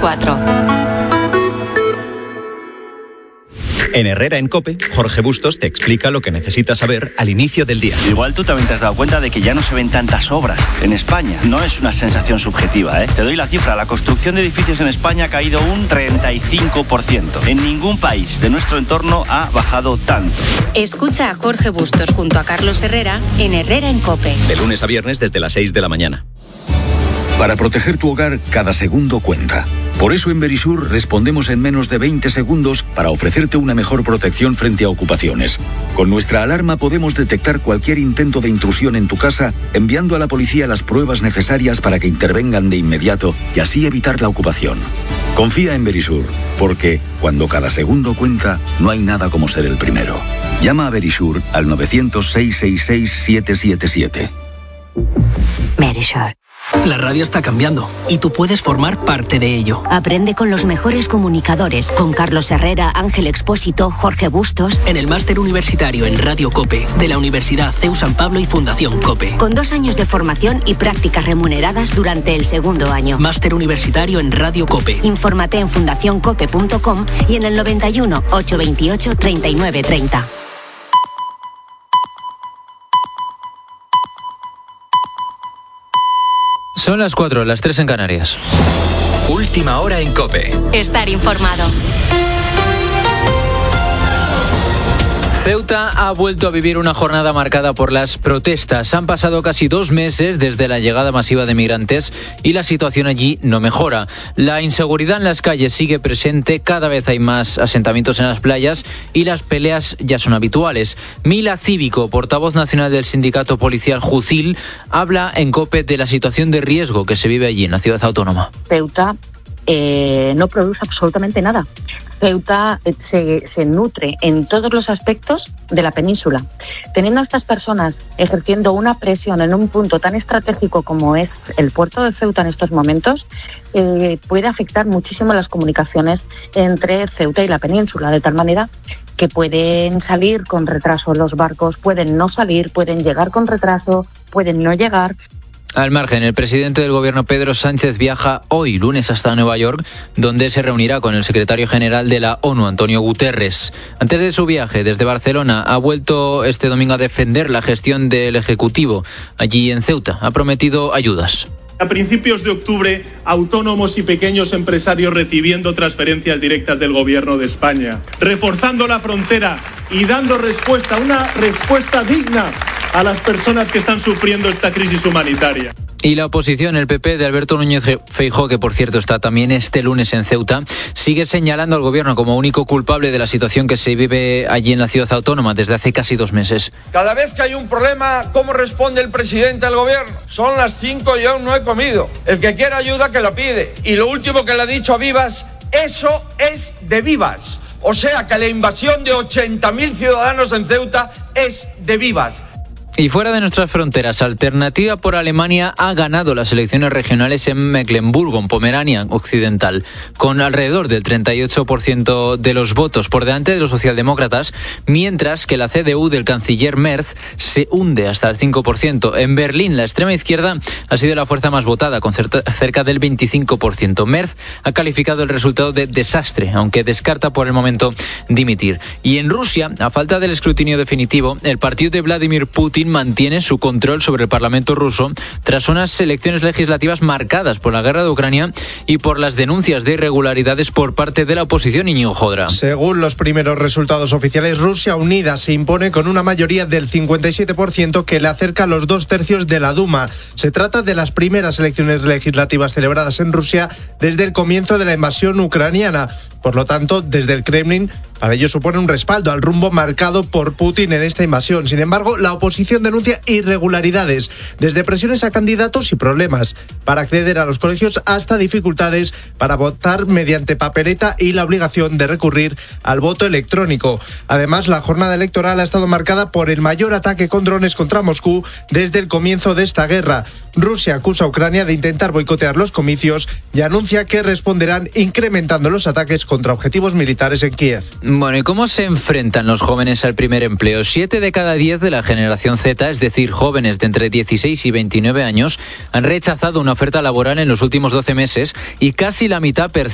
4. En Herrera en COPE, Jorge Bustos te explica lo que necesitas saber al inicio del día. Igual tú también te has dado cuenta de que ya no se ven tantas obras en España. No es una sensación subjetiva, ¿eh? Te doy la cifra. La construcción de edificios en España ha caído un 35%. En ningún país de nuestro entorno ha bajado tanto. Escucha a Jorge Bustos junto a Carlos Herrera en Herrera en COPE. De lunes a viernes desde las 6 de la mañana. Para proteger tu hogar, cada segundo cuenta. Por eso en Verisur respondemos en menos de 20 segundos para ofrecerte una mejor protección frente a ocupaciones. Con nuestra alarma podemos detectar cualquier intento de intrusión en tu casa, enviando a la policía las pruebas necesarias para que intervengan de inmediato y así evitar la ocupación. Confía en Verisur, porque cuando cada segundo cuenta, no hay nada como ser el primero. Llama a Verisur al 900-666-777. Verisur. La radio está cambiando y tú puedes formar parte de ello. Aprende con los mejores comunicadores, con Carlos Herrera, Ángel Expósito, Jorge Bustos. En el máster universitario en Radio COPE de la Universidad CEU San Pablo y Fundación COPE. Con 2 años de formación y prácticas remuneradas durante el segundo año. Máster universitario en Radio COPE. Infórmate en fundacioncope.com y en el 91 828 3930. Son las 4, las 3 en Canarias. Última hora en COPE. Estar informado. Ceuta ha vuelto a vivir una jornada marcada por las protestas. Han pasado casi 2 meses desde la llegada masiva de migrantes y la situación allí no mejora. La inseguridad en las calles sigue presente, cada vez hay más asentamientos en las playas y las peleas ya son habituales. Mila Cívico, portavoz nacional del sindicato policial Jucil, habla en COPE de la situación de riesgo que se vive allí en la ciudad autónoma. Ceuta no produce absolutamente nada. Ceuta se nutre en todos los aspectos de la península. Teniendo a estas personas ejerciendo una presión en un punto tan estratégico como es el puerto de Ceuta en estos momentos, puede afectar muchísimo las comunicaciones entre Ceuta y la península, de tal manera que pueden salir con retraso los barcos, pueden no salir, pueden llegar con retraso, pueden no llegar. Al margen, el presidente del gobierno Pedro Sánchez viaja hoy, lunes, hasta Nueva York, donde se reunirá con el secretario general de la ONU, Antonio Guterres. Antes de su viaje desde Barcelona, ha vuelto este domingo a defender la gestión del Ejecutivo allí en Ceuta. Ha prometido ayudas. A principios de octubre, autónomos y pequeños empresarios recibiendo transferencias directas del Gobierno de España, reforzando la frontera y dando respuesta, una respuesta digna a las personas que están sufriendo esta crisis humanitaria. Y la oposición, el PP de Alberto Núñez Feijóo, que por cierto está también este lunes en Ceuta, sigue señalando al gobierno como único culpable de la situación que se vive allí en la ciudad autónoma desde hace casi 2 meses. Cada vez que hay un problema, ¿cómo responde el presidente al gobierno? Son las 5 y aún no he comido. El que quiera ayuda que lo pide. Y lo último que le ha dicho a Vivas, eso es de Vivas. O sea que la invasión de 80.000 ciudadanos en Ceuta es de Vivas. Y fuera de nuestras fronteras, Alternativa por Alemania ha ganado las elecciones regionales en Mecklemburgo, en Pomerania Occidental, con alrededor del 38% de los votos por delante de los socialdemócratas, mientras que la CDU del canciller Merz se hunde hasta el 5%. En Berlín, la extrema izquierda ha sido la fuerza más votada, con cerca del 25%. Merz ha calificado el resultado de desastre, aunque descarta por el momento dimitir. Y en Rusia, a falta del escrutinio definitivo, el partido de Vladimir Putin mantiene su control sobre el Parlamento ruso tras unas elecciones legislativas marcadas por la guerra de Ucrania y por las denuncias de irregularidades por parte de la oposición. Íñigo Jodra. Según los primeros resultados oficiales, Rusia Unida se impone con una mayoría del 57% que le acerca a los 2/3 de la Duma. Se trata de las primeras elecciones legislativas celebradas en Rusia desde el comienzo de la invasión ucraniana. Por lo tanto, desde el Kremlin, para ello supone un respaldo al rumbo marcado por Putin en esta invasión. Sin embargo, la oposición denuncia irregularidades, desde presiones a candidatos y problemas para acceder a los colegios hasta dificultades para votar mediante papeleta y la obligación de recurrir al voto electrónico. Además, la jornada electoral ha estado marcada por el mayor ataque con drones contra Moscú desde el comienzo de esta guerra. Rusia acusa a Ucrania de intentar boicotear los comicios y anuncia que responderán incrementando los ataques contra objetivos militares en Kiev. Bueno, ¿y cómo se enfrentan los jóvenes al primer empleo? 7 de cada 10 de la generación Z, es decir, jóvenes de entre 16 y 29 años, han rechazado una oferta laboral en los últimos 12 meses y casi la mitad